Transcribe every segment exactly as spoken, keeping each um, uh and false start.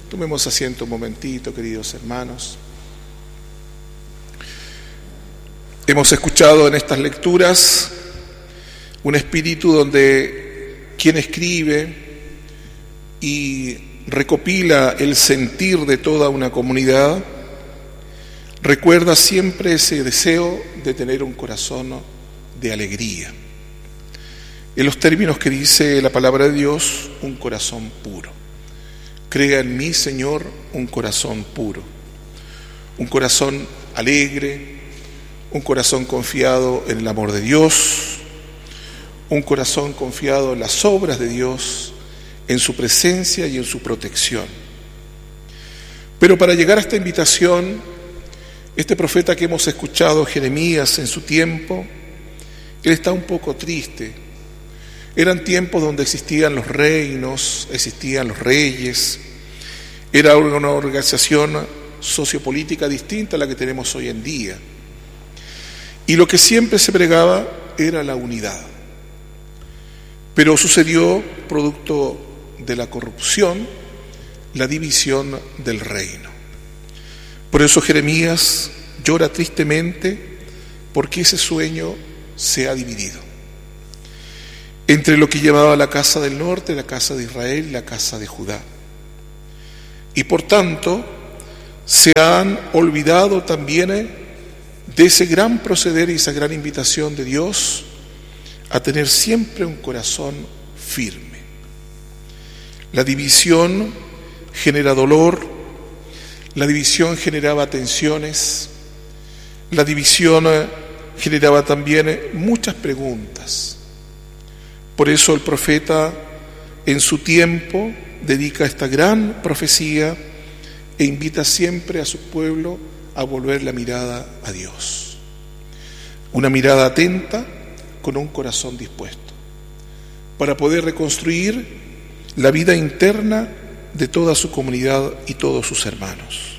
Tomemos asiento un momentito, queridos hermanos. Hemos escuchado en estas lecturas un espíritu donde quien escribe y recopila el sentir de toda una comunidad recuerda siempre ese deseo de tener un corazón de alegría. En los términos que dice la palabra de Dios, un corazón puro. Crea en mí, Señor, un corazón puro, un corazón alegre, un corazón confiado en el amor de Dios, un corazón confiado en las obras de Dios, en su presencia y en su protección. Pero para llegar a esta invitación, este profeta que hemos escuchado, Jeremías, en su tiempo, él está un poco triste. Eran tiempos donde existían los reinos, existían los reyes, era una organización sociopolítica distinta a la que tenemos hoy en día. Y lo que siempre se pregaba era la unidad. Pero sucedió, producto de la corrupción, la división del reino. Por eso Jeremías llora tristemente porque ese sueño se ha dividido entre lo que llamaba la casa del norte, la casa de Israel y la casa de Judá. Y por tanto, se han olvidado también de ese gran proceder y esa gran invitación de Dios a tener siempre un corazón firme. La división genera dolor, la división generaba tensiones, la división generaba también muchas preguntas. Por eso el profeta en su tiempo dedica esta gran profecía e invita siempre a su pueblo a volver la mirada a Dios. Una mirada atenta con un corazón dispuesto para poder reconstruir la vida interna de toda su comunidad y todos sus hermanos.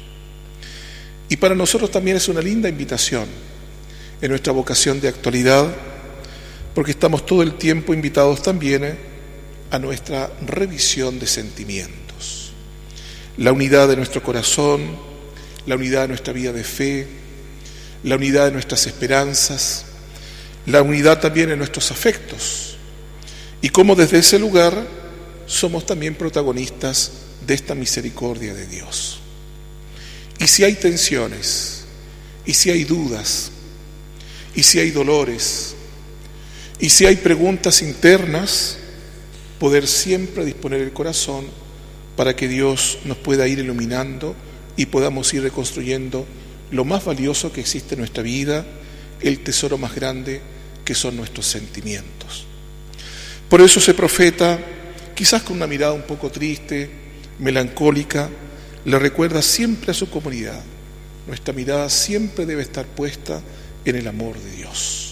Y para nosotros también es una linda invitación en nuestra vocación de actualidad, porque estamos todo el tiempo invitados también a nuestra revisión de sentimientos. La unidad de nuestro corazón, la unidad de nuestra vida de fe, la unidad de nuestras esperanzas, la unidad también en nuestros afectos. Y cómo desde ese lugar somos también protagonistas de esta misericordia de Dios. Y si hay tensiones, y si hay dudas, y si hay dolores, y si hay preguntas internas, poder siempre disponer el corazón para que Dios nos pueda ir iluminando y podamos ir reconstruyendo lo más valioso que existe en nuestra vida, el tesoro más grande que son nuestros sentimientos. Por eso ese profeta, quizás con una mirada un poco triste, melancólica, le recuerda siempre a su comunidad: nuestra mirada siempre debe estar puesta en el amor de Dios.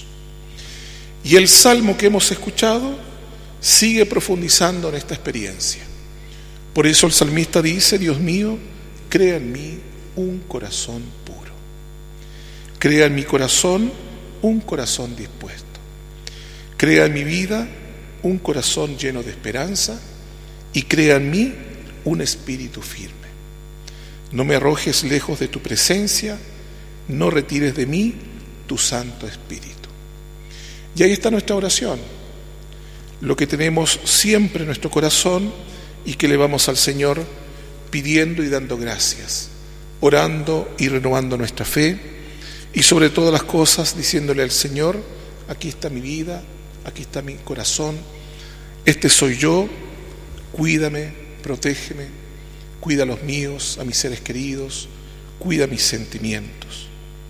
Y el salmo que hemos escuchado sigue profundizando en esta experiencia. Por eso el salmista dice: Dios mío, crea en mí un corazón puro. Crea en mi corazón un corazón dispuesto. Crea en mi vida un corazón lleno de esperanza y crea en mí un espíritu firme. No me arrojes lejos de tu presencia, no retires de mí tu Santo Espíritu. Y ahí está nuestra oración, lo que tenemos siempre en nuestro corazón y que le vamos al Señor pidiendo y dando gracias, orando y renovando nuestra fe y sobre todas las cosas diciéndole al Señor: aquí está mi vida, aquí está mi corazón, este soy yo, cuídame, protégeme, cuida a los míos, a mis seres queridos, cuida mis sentimientos.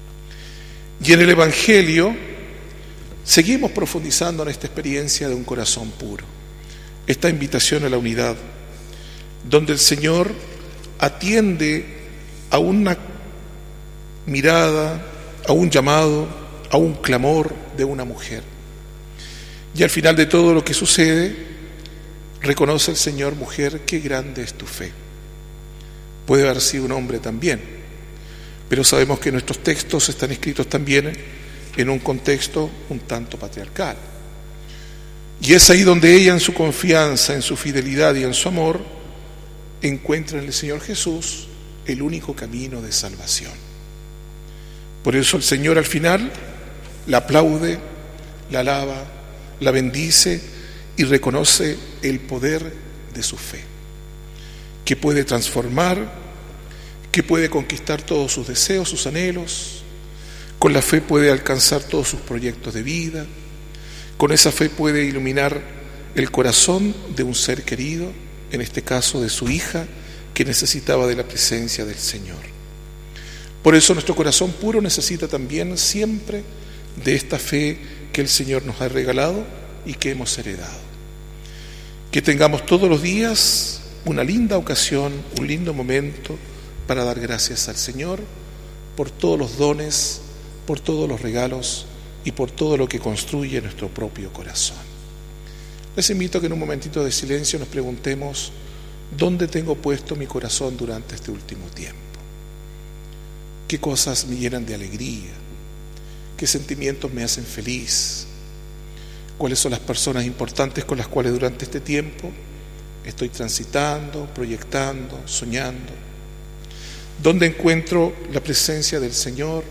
Y en el Evangelio seguimos profundizando en esta experiencia de un corazón puro, esta invitación a la unidad, donde el Señor atiende a una mirada, a un llamado, a un clamor de una mujer. Y al final de todo lo que sucede, reconoce el Señor: mujer, qué grande es tu fe. Puede haber sido un hombre también, pero sabemos que nuestros textos están escritos también en un contexto un tanto patriarcal. Y es ahí donde ella, en su confianza, en su fidelidad y en su amor, encuentra en el Señor Jesús el único camino de salvación. Por eso el Señor al final la aplaude, la alaba, la bendice y reconoce el poder de su fe, que puede transformar, que puede conquistar todos sus deseos, sus anhelos. Con la fe puede alcanzar todos sus proyectos de vida. Con esa fe puede iluminar el corazón de un ser querido, en este caso de su hija, que necesitaba de la presencia del Señor. Por eso nuestro corazón puro necesita también siempre de esta fe que el Señor nos ha regalado y que hemos heredado. Que tengamos todos los días una linda ocasión, un lindo momento para dar gracias al Señor por todos los dones, por todos los regalos y por todo lo que construye nuestro propio corazón. Les invito a que en un momentito de silencio nos preguntemos: ¿dónde tengo puesto mi corazón durante este último tiempo? ¿Qué cosas me llenan de alegría? ¿Qué sentimientos me hacen feliz? ¿Cuáles son las personas importantes con las cuales durante este tiempo estoy transitando, proyectando, soñando? ¿Dónde encuentro la presencia del Señor?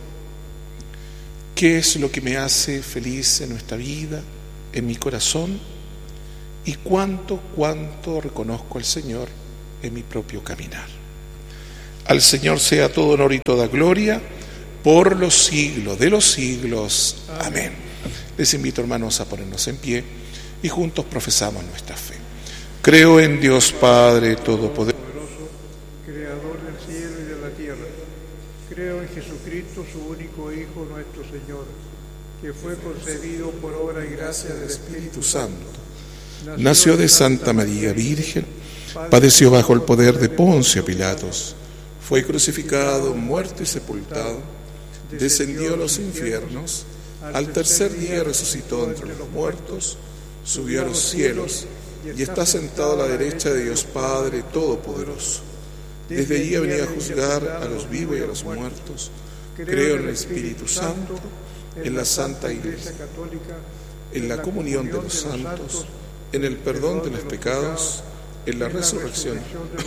¿Qué es lo que me hace feliz en nuestra vida, en mi corazón? ¿Y cuánto, cuánto reconozco al Señor en mi propio caminar? Al Señor sea todo honor y toda gloria por los siglos de los siglos. Amén. Les invito, hermanos, a ponernos en pie y juntos profesamos nuestra fe. Creo en Dios Padre Todopoderoso, Creador del cielo y de la tierra. Creo en Jesucristo, su único Hijo, nuestro Señor, que fue concebido por obra y gracia del Espíritu Santo. Nació de Santa María Virgen, padeció bajo el poder de Poncio Pilatos, fue crucificado, muerto y sepultado, descendió a los infiernos, al tercer día resucitó entre los muertos, subió a los cielos y está sentado a la derecha de Dios Padre Todopoderoso. Desde allí ha venido a juzgar a los vivos y a los muertos. Creo en el Espíritu Santo, en la Santa Iglesia, en la comunión de los santos, en el perdón de los pecados, en la resurrección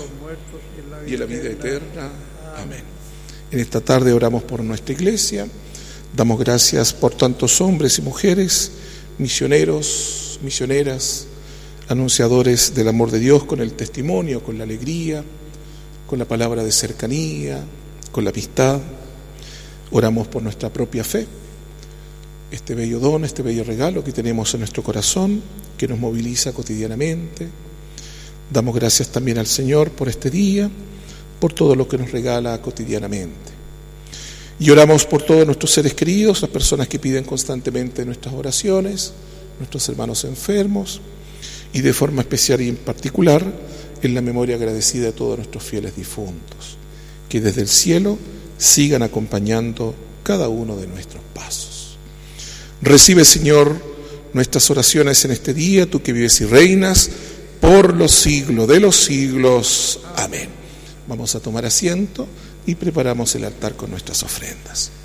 y en la vida eterna. Amén. En esta tarde oramos por nuestra iglesia. Damos gracias por tantos hombres y mujeres, misioneros, misioneras, anunciadores del amor de Dios con el testimonio, con la alegría, con la palabra de cercanía, con la amistad. Oramos por nuestra propia fe, este bello don, este bello regalo que tenemos en nuestro corazón, que nos moviliza cotidianamente. Damos gracias también al Señor por este día, por todo lo que nos regala cotidianamente. Y oramos por todos nuestros seres queridos, las personas que piden constantemente nuestras oraciones, nuestros hermanos enfermos, y de forma especial y en particular en la memoria agradecida de todos nuestros fieles difuntos, que desde el cielo sigan acompañando cada uno de nuestros pasos. Recibe, Señor, nuestras oraciones en este día, tú que vives y reinas por los siglos de los siglos. Amén. Vamos a tomar asiento y preparamos el altar con nuestras ofrendas.